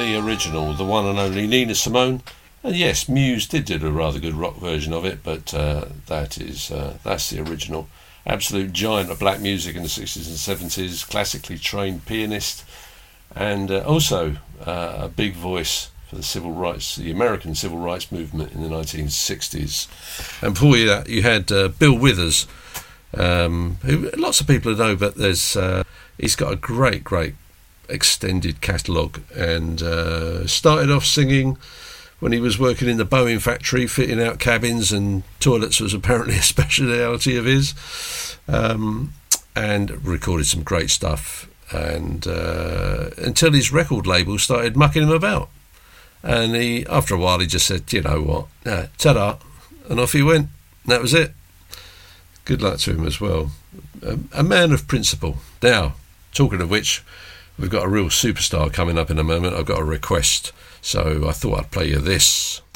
the original, the one and only Nina Simone. And yes, Muse did do a rather good rock version of it, but that's the original. Absolute giant of black music in the 60s and 70s, classically trained pianist, and also a big voice for the American civil rights movement in the 1960s. And before that, you had Bill Withers, who lots of people know, but he's got a great extended catalogue, and started off singing when he was working in the Boeing factory, fitting out cabins, and toilets was apparently a speciality of his, and recorded some great stuff, and until his record label started mucking him about, and after a while he just said, you know what, ta-da, and off he went, and that was it. Good luck to him as well. A man of principle. Now, talking of which, we've got a real superstar coming up in a moment. I've got a request, so I thought I'd play you this.